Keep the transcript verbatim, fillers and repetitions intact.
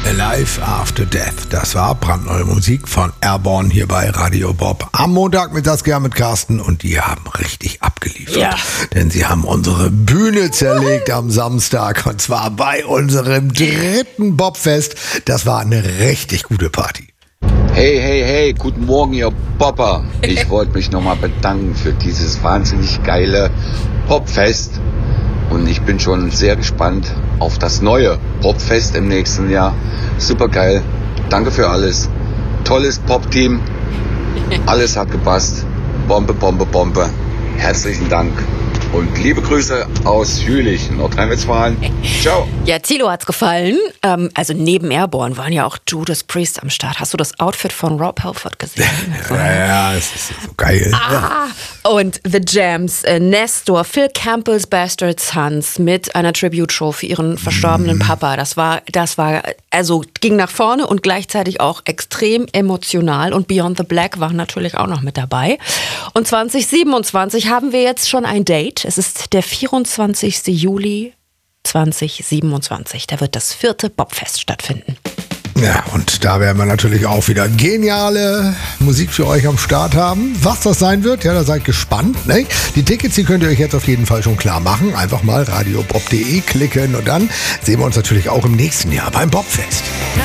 Alive After Death. Das war brandneue Musik von Airborne hier bei Radio Bob. Am Montag mit Saskia, mit Carsten, und die haben richtig abgeliefert. Ja. Denn sie haben unsere Bühne zerlegt am Samstag, und zwar bei unserem dritten Bobfest. Das war eine richtig gute Party. Hey, hey, hey, guten Morgen, ihr Bobber. Ich wollte mich nochmal bedanken für dieses wahnsinnig geile Popfest. Und ich bin schon sehr gespannt auf das neue Popfest im nächsten Jahr. Super geil. Danke für alles. Tolles Pop-Team. Alles hat gepasst. Bombe, Bombe, Bombe. Herzlichen Dank. Und liebe Grüße aus Jülich, Nordrhein-Westfalen. Ciao. Ja, Thilo hat's gefallen. Ähm, also neben Airborne waren ja auch Judas Priest am Start. Hast du das Outfit von Rob Halford gesehen? Ja, ja, es ist so geil. Ah, und The Jams, äh, Nestor, Phil Campbell's Bastard Sons mit einer Tribute-Show für ihren verstorbenen Papa. Das war, das war, also ging nach vorne und gleichzeitig auch extrem emotional. Und Beyond the Black waren natürlich auch noch mit dabei. Und zwanzig siebenundzwanzig haben wir jetzt schon ein Date. Es ist der vierundzwanzigsten Juli zweitausendsiebenundzwanzig. Da wird das vierte Bobfest stattfinden. Ja, und da werden wir natürlich auch wieder geniale Musik für euch am Start haben. Was das sein wird, ja, da seid gespannt. Ne? Die Tickets, die könnt ihr euch jetzt auf jeden Fall schon klar machen. Einfach mal radiobob punkt de klicken und dann sehen wir uns natürlich auch im nächsten Jahr beim Bobfest.